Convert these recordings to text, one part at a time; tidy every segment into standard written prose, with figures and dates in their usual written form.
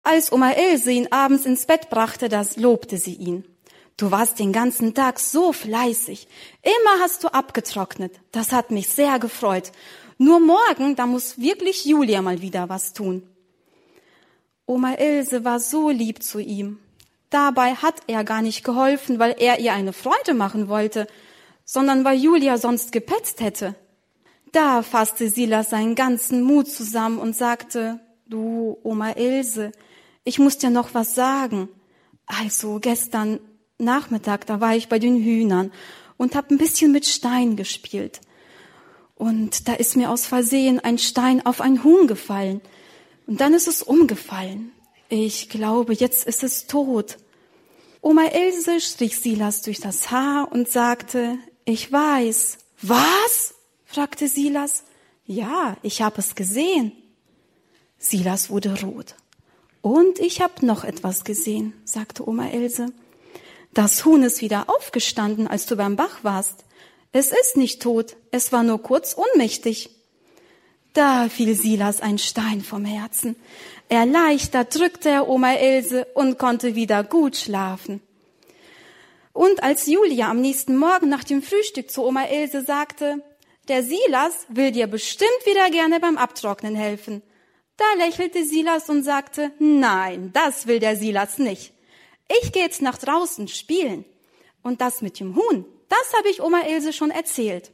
Als Oma Ilse ihn abends ins Bett brachte, das lobte sie ihn. Du warst den ganzen Tag so fleißig. Immer hast du abgetrocknet. Das hat mich sehr gefreut. Nur morgen, da muss wirklich Julia mal wieder was tun. Oma Ilse war so lieb zu ihm. Dabei hat er gar nicht geholfen, weil er ihr eine Freude machen wollte, sondern weil Julia sonst gepetzt hätte. Da fasste Silas seinen ganzen Mut zusammen und sagte, du, Oma Ilse, ich muss dir noch was sagen. Also gestern Nachmittag, da war ich bei den Hühnern und hab ein bisschen mit Stein gespielt. Und da ist mir aus Versehen ein Stein auf ein Huhn gefallen. Und dann ist es umgefallen. Ich glaube, jetzt ist es tot. Oma Ilse strich Silas durch das Haar und sagte, ich weiß. Was? Fragte Silas. Ja, ich habe es gesehen. Silas wurde rot. Und ich habe noch etwas gesehen, sagte Oma Ilse. Das Huhn ist wieder aufgestanden, als du beim Bach warst. Es ist nicht tot, es war nur kurz ohnmächtig. Da fiel Silas ein Stein vom Herzen. Erleichtert drückte er Oma Ilse und konnte wieder gut schlafen. Und als Julia am nächsten Morgen nach dem Frühstück zu Oma Ilse sagte, der Silas will dir bestimmt wieder gerne beim Abtrocknen helfen. Da lächelte Silas und sagte, nein, das will der Silas nicht. Ich gehe jetzt nach draußen spielen. Und das mit dem Huhn, das habe ich Oma Ilse schon erzählt.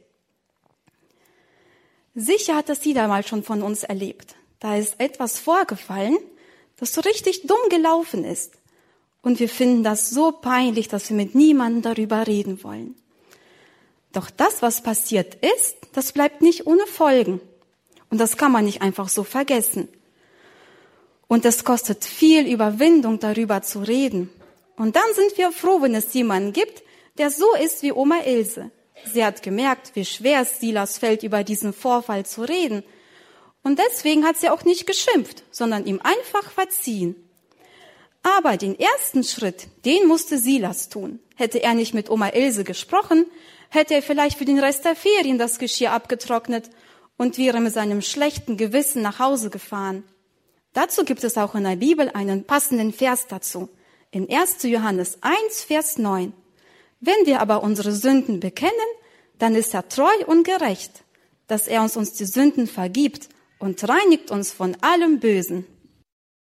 Sicher hat das jeder mal schon von uns erlebt. Da ist etwas vorgefallen, das so richtig dumm gelaufen ist. Und wir finden das so peinlich, dass wir mit niemandem darüber reden wollen. Doch das, was passiert ist, das bleibt nicht ohne Folgen. Und das kann man nicht einfach so vergessen. Und es kostet viel Überwindung, darüber zu reden. Und dann sind wir froh, wenn es jemanden gibt, der so ist wie Oma Ilse. Sie hat gemerkt, wie schwer es Silas fällt, über diesen Vorfall zu reden. Und deswegen hat sie auch nicht geschimpft, sondern ihm einfach verziehen. Aber den ersten Schritt, den musste Silas tun. Hätte er nicht mit Oma Ilse gesprochen, hätte er vielleicht für den Rest der Ferien das Geschirr abgetrocknet und wäre mit seinem schlechten Gewissen nach Hause gefahren. Dazu gibt es auch in der Bibel einen passenden Vers dazu. In 1. Johannes 1, Vers 9. Wenn wir aber unsere Sünden bekennen, dann ist er treu und gerecht, dass er uns die Sünden vergibt und reinigt uns von allem Bösen.